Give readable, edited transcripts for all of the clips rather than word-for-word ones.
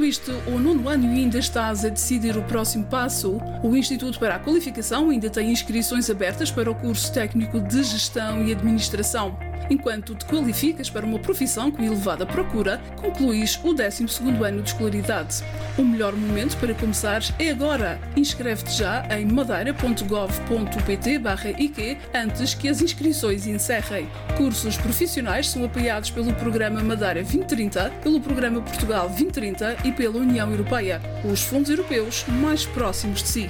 Concluíste o 9º ano e ainda estás a decidir o próximo passo? O Instituto para a Qualificação ainda tem inscrições abertas para o curso técnico de Gestão e Administração. Enquanto te qualificas para uma profissão com elevada procura, concluís o 12º ano de escolaridade. O melhor momento para começares é agora. Inscreve-te já em madeira.gov.pt/IQ antes que as inscrições encerrem. Cursos profissionais são apoiados pelo Programa Madeira 2030, pelo Programa Portugal 2030 e pela União Europeia, os fundos europeus mais próximos de si.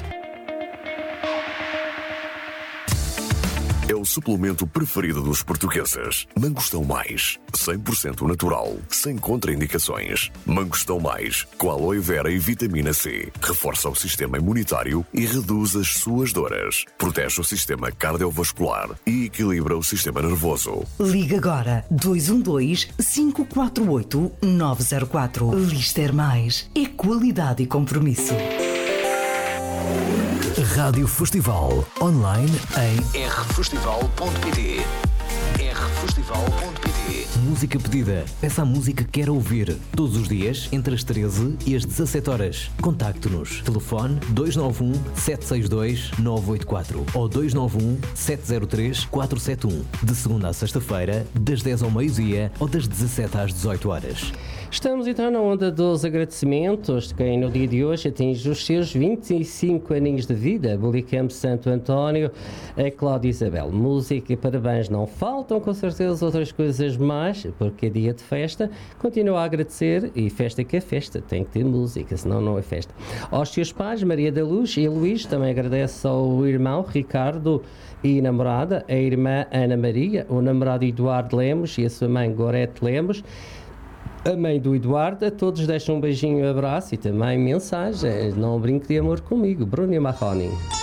É o suplemento preferido dos portugueses. Mangostão Mais, 100% natural, sem contraindicações. Mangostão Mais, com aloe vera e vitamina C. Reforça o sistema imunitário e reduz as suas dores. Protege o sistema cardiovascular e equilibra o sistema nervoso. Liga agora 212-548-904. Lister Mais. É qualidade e compromisso. Rádio Festival, online em rfestival.pt. rfestival.pt. Música pedida. Peça a música que quer ouvir. Todos os dias, entre as 13 e as 17 horas. Contacte-nos. Telefone 291-762-984 ou 291-703-471. De segunda a sexta-feira, das 10 ao meio-dia ou das 17 às 18 horas. Estamos então na onda dos agradecimentos de quem no dia de hoje atinge os seus 25 aninhos de vida. Bulicampo Santo António, a Cláudia Isabel. Música e parabéns não faltam, com certeza outras coisas mais, porque é dia de festa. Continuo a agradecer, e festa que é festa, tem que ter música, senão não é festa. Aos seus pais, Maria da Luz e Luís, também agradece ao irmão Ricardo e namorada, a irmã Ana Maria, o namorado Eduardo Lemos e a sua mãe Gorete Lemos. A mãe do Eduardo, a todos deixam um beijinho e um abraço e também mensagem. Não brinque de amor comigo, Bruno Marroni.